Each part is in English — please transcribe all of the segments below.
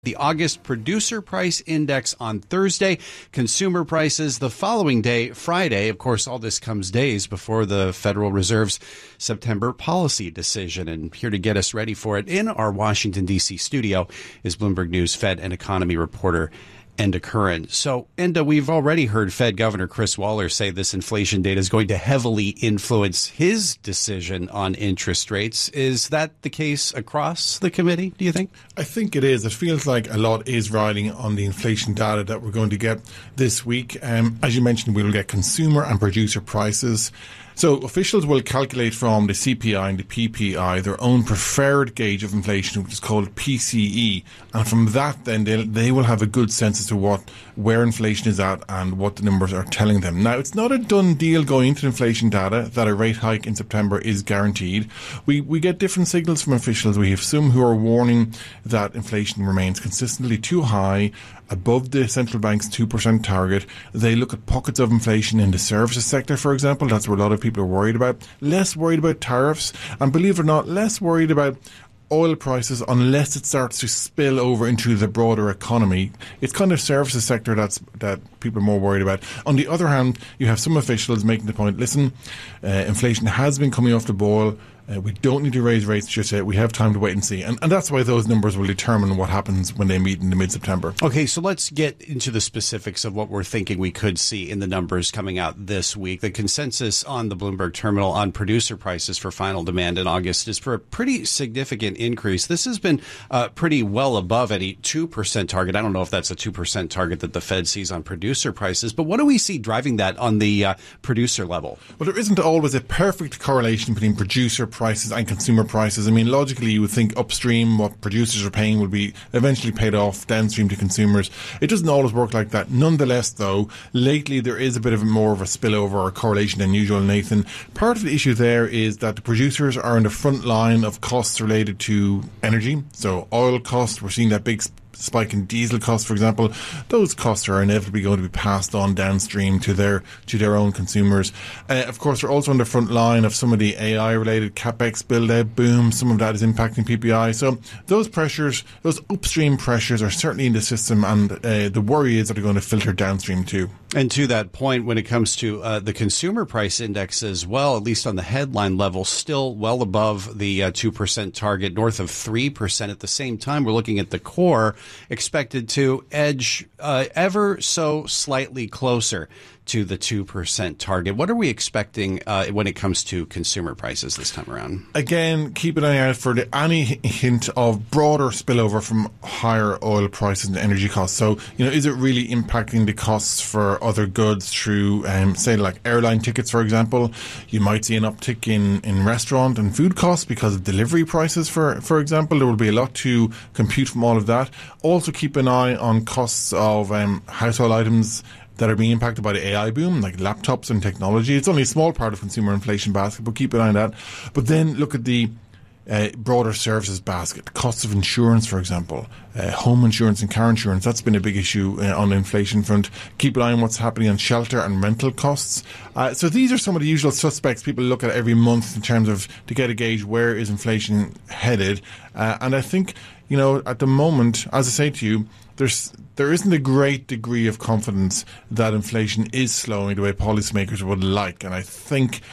The August Producer Price Index on Thursday, consumer prices the following day, Friday. Of course, all this comes days before the Federal Reserve's September policy decision. And here to get us ready for it in our Washington, D.C. studio is Bloomberg News Fed and economy reporter Enda Curran. So, Enda, we've already heard Fed Governor Chris Waller say this inflation data is going to heavily influence his decision on interest rates. Is that the case across the committee, do you think? I think it is. It feels like a lot is riding on the inflation data that we're going to get this week. As you mentioned, we'll get consumer and producer prices. So officials will calculate from the CPI and the PPI their own preferred gauge of inflation, which is called PCE. And from that, then they will have a good sense as to where inflation is at and what the numbers are telling them. Now, it's not a done deal going into inflation data that a rate hike in September is guaranteed. We get different signals from officials. We have some who are warning that inflation remains consistently too high, above the central bank's 2% target. They look at pockets of inflation in the services sector, for example. That's where a lot of people are worried about. Less worried about tariffs, and believe it or not, less worried about oil prices unless it starts to spill over into the broader economy. It's kind of services sector that people are more worried about. On the other hand, you have some officials making the point, listen, inflation has been coming off the boil. We don't need to raise rates just yet. We have time to wait and see. And that's why those numbers will determine what happens when they meet in the mid-September. Okay, so let's get into the specifics of what we're thinking we could see in the numbers coming out this week. The consensus on the Bloomberg terminal on producer prices for final demand in August is for a pretty significant increase. This has been pretty well above any 2% target. I don't know if that's a 2% target that the Fed sees on producer prices, but what do we see driving that on the producer level? Well, there isn't always a perfect correlation between producer prices and consumer prices. I mean, logically, you would think upstream what producers are paying will be eventually paid off downstream to consumers. It doesn't always work like that. Nonetheless, though, lately there is a bit of more of a spillover or correlation than usual, Nathan. Part of the issue there is that the producers are in the front line of costs related to energy. So oil costs, we're seeing that big spike in diesel costs, for example. Those costs are inevitably going to be passed on downstream to their own consumers. Of course, they're also on the front line of some of the AI-related capex build-out boom. Some of that is impacting PPI. So those pressures, those upstream pressures, are certainly in the system, and the worry is that they're going to filter downstream too. And to that point, when it comes to the consumer price index as well, at least on the headline level, still well above the 2% target, north of 3%. At the same time, we're looking at the core expected to edge ever so slightly closer to the 2% target. What are we expecting when it comes to consumer prices this time around? Again, keep an eye out for any hint of broader spillover from higher oil prices and energy costs. So, is it really impacting the costs for other goods through, say, like airline tickets, for example? You might see an uptick in restaurant and food costs because of delivery prices, for example. There will be a lot to compute from all of that. Also, keep an eye on costs of household items that are being impacted by the AI boom, like laptops and technology. It's only a small part of consumer inflation basket, but keep an eye on that. But then look at the broader services basket, the costs of insurance, for example, home insurance and car insurance. That's been a big issue on the inflation front. Keep an eye on what's happening on shelter and rental costs. So these are some of the usual suspects people look at every month in terms of to get a gauge where is inflation headed. And I think, at the moment, as I say to you, there isn't a great degree of confidence that inflation is slowing the way policymakers would like. And I think,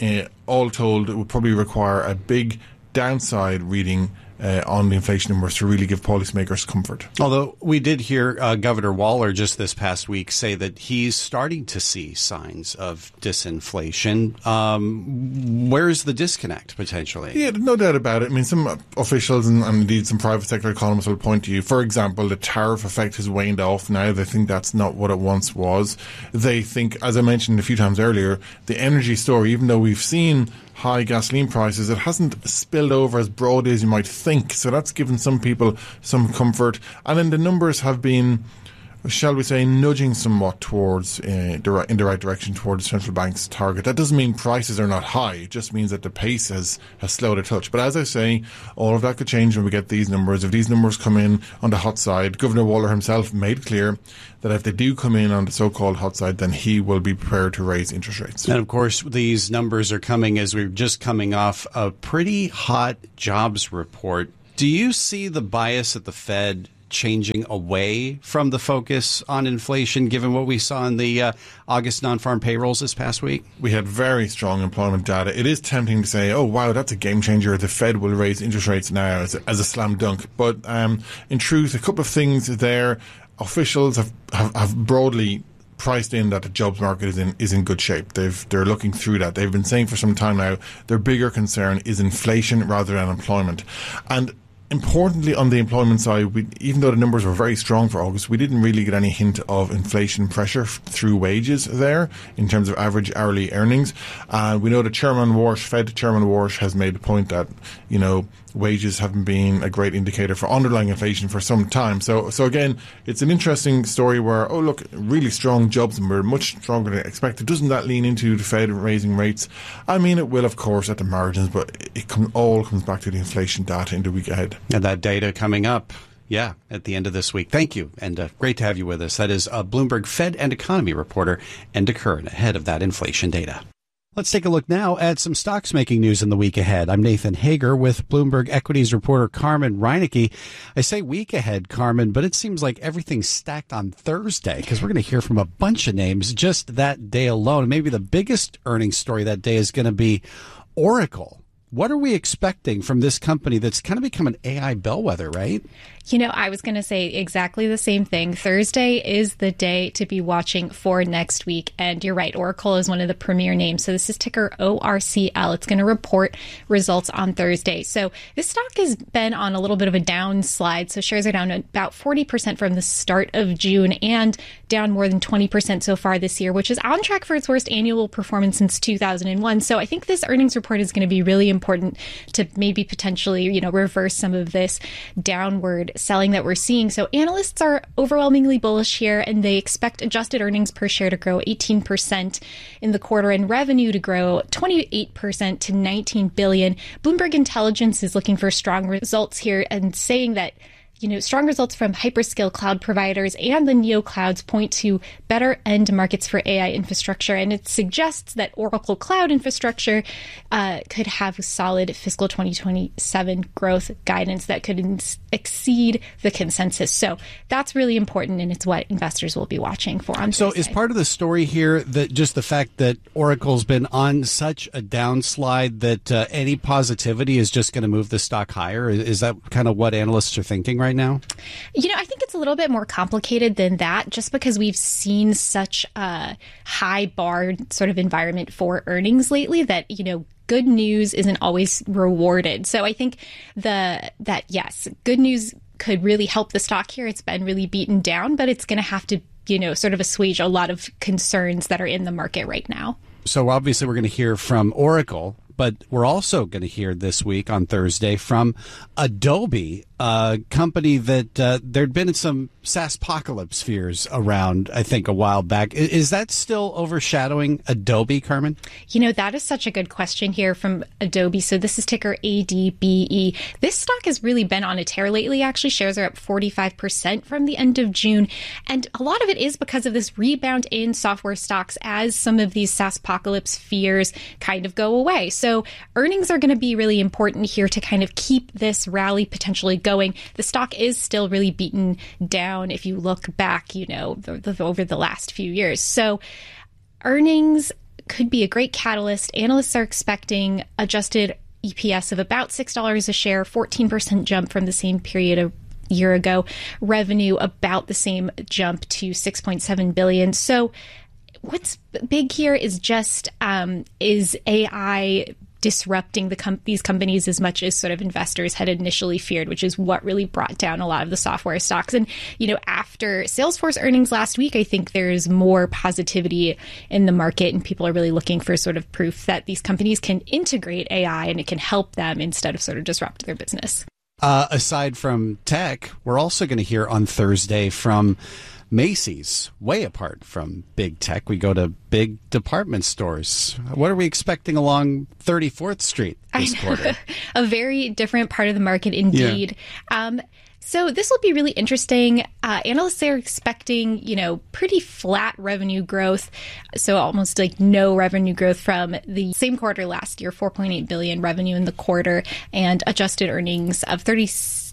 all told, it would probably require a big downside reading on the inflation numbers to really give policymakers comfort. Although we did hear Governor Waller just this past week say that he's starting to see signs of disinflation. Where's the disconnect potentially? Yeah, no doubt about it. I mean, some officials and indeed some private sector economists will point to you. For example, the tariff effect has waned off now. They think that's not what it once was. They think, as I mentioned a few times earlier, the energy story, even though we've seen high gasoline prices, it hasn't spilled over as broadly as you might think. So that's given some people some comfort. And then the numbers have been, shall we say, nudging somewhat towards in the right direction towards the central bank's target. That doesn't mean prices are not high. It just means that the pace has slowed a touch. But as I say, all of that could change when we get these numbers. If these numbers come in on the hot side, Governor Waller himself made clear that if they do come in on the so-called hot side, then he will be prepared to raise interest rates. And of course, these numbers are coming as we're just coming off a pretty hot jobs report. Do you see the bias at the Fed changing away from the focus on inflation, given what we saw in the August non-farm payrolls this past week? We had very strong employment data. It is tempting to say, oh, wow, that's a game changer. The Fed will raise interest rates now as a slam dunk. But in truth, a couple of things there. Officials have broadly priced in that the jobs market is in good shape. They're looking through that. They've been saying for some time now their bigger concern is inflation rather than employment. And importantly, on the employment side, even though the numbers were very strong for August, we didn't really get any hint of inflation pressure through wages there in terms of average hourly earnings. We know that Fed Chairman Warsh has made the point that, wages haven't been a great indicator for underlying inflation for some time. So again, it's an interesting story where, oh, look, really strong jobs and we're much stronger than expected. Doesn't that lean into the Fed raising rates? I mean, it will, of course, at the margins, but it all comes back to the inflation data in the week ahead. And that data coming up, at the end of this week. Thank you, and great to have you with us. That is Bloomberg Fed and economy reporter Enda Curran ahead of that inflation data. Let's take a look now at some stocks making news in the week ahead. I'm Nathan Hager with Bloomberg Equities reporter Carmen Reinecke. I say week ahead, Carmen, but it seems like everything's stacked on Thursday because we're going to hear from a bunch of names just that day alone. Maybe the biggest earnings story that day is going to be Oracle. What are we expecting from this company that's kind of become an AI bellwether, right? I was going to say exactly the same thing. Thursday is the day to be watching for next week. And you're right, Oracle is one of the premier names. So this is ticker ORCL. It's going to report results on Thursday. So this stock has been on a little bit of a downslide. So shares are down about 40% from the start of June and down more than 20% so far this year, which is on track for its worst annual performance since 2001. So I think this earnings report is going to be really important to maybe potentially, reverse some of this downward selling that we're seeing. So analysts are overwhelmingly bullish here, and they expect adjusted earnings per share to grow 18% in the quarter and revenue to grow 28% to $19 billion. Bloomberg Intelligence is looking for strong results here and saying that strong results from hyperscale cloud providers and the neoclouds point to better end markets for AI infrastructure. And it suggests that Oracle Cloud Infrastructure could have solid fiscal 2027 growth guidance that could exceed the consensus. So that's really important, and it's what investors will be watching for on Thursday. So is part of the story here that just the fact that Oracle's been on such a downslide that any positivity is just going to move the stock higher? Is that kind of what analysts are thinking right now? I think it's a little bit more complicated than that, just because we've seen such a high bar sort of environment for earnings lately that, good news isn't always rewarded. So I think yes, good news could really help the stock here. It's been really beaten down, but it's going to have to, sort of assuage a lot of concerns that are in the market right now. So obviously we're going to hear from Oracle, but we're also going to hear this week on Thursday from Adobe, a company that there'd been some SaaSpocalypse fears around, I think, a while back. Is that still overshadowing Adobe, Carmen? That is such a good question here from Adobe. So this is ticker ADBE. This stock has really been on a tear lately. Actually, shares are up 45% from the end of June. And a lot of it is because of this rebound in software stocks as some of these SaaSpocalypse fears kind of go away. So earnings are going to be really important here to kind of keep this rally potentially going. The stock is still really beaten down if you look back, over the last few years. So earnings could be a great catalyst. Analysts are expecting adjusted EPS of about $6 a share, 14% jump from the same period a year ago. Revenue about the same jump to $6.7 billion. So what's big here is just is AI disrupting these companies as much as sort of investors had initially feared, which is what really brought down a lot of the software stocks. And, after Salesforce earnings last week, I think there's more positivity in the market, and people are really looking for sort of proof that these companies can integrate AI and it can help them instead of sort of disrupt their business. Aside from tech, we're also going to hear on Thursday from Macy's, way apart from big tech. We go to big department stores. What are we expecting along 34th Street this quarter? A very different part of the market indeed. Yeah. So this will be really interesting. Analysts are expecting, pretty flat revenue growth. So almost like no revenue growth from the same quarter last year, $4.8 billion revenue in the quarter, and adjusted earnings of $36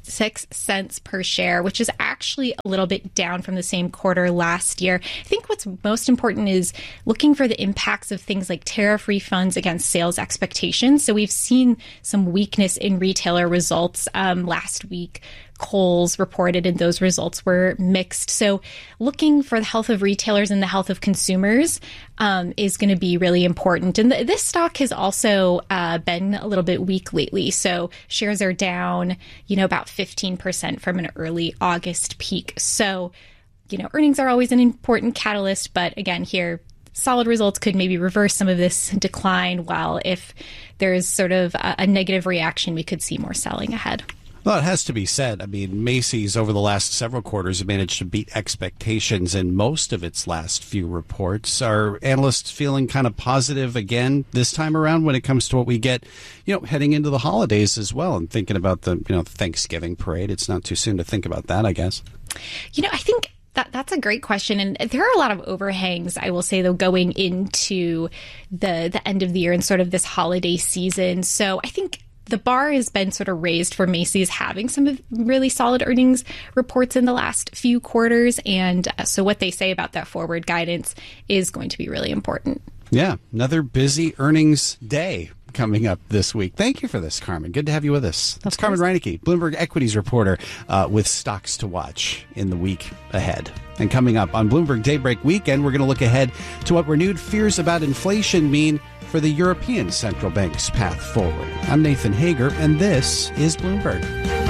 cents per share, which is actually a little bit down from the same quarter last year. I think what's most important is looking for the impacts of things like tariff refunds against sales expectations. So we've seen some weakness in retailer results last week. Kohl's reported, and those results were mixed. So looking for the health of retailers and the health of consumers is going to be really important. And this stock has also been a little bit weak lately. So shares are down, about 15% from an early August peak. So, earnings are always an important catalyst. But again, here, solid results could maybe reverse some of this decline, while if there's sort of a negative reaction, we could see more selling ahead. Well, it has to be said. I mean, Macy's over the last several quarters have managed to beat expectations in most of its last few reports. Are analysts feeling kind of positive again this time around when it comes to what we get, heading into the holidays as well, and thinking about the, Thanksgiving parade? It's not too soon to think about that, I guess. I think that's a great question. And there are a lot of overhangs, I will say, though, going into the end of the year and sort of this holiday season. So I think the bar has been sort of raised for Macy's having some really solid earnings reports in the last few quarters. And so what they say about that forward guidance is going to be really important. Yeah, another busy earnings day coming up this week. Thank you for this, Carmen. Good to have you with us. That's Carmen Reinecke, Bloomberg Equities reporter, with stocks to watch in the week ahead. And coming up on Bloomberg Daybreak Weekend, we're going to look ahead to what renewed fears about inflation mean for the European Central Bank's path forward. I'm Nathan Hager, and this is Bloomberg.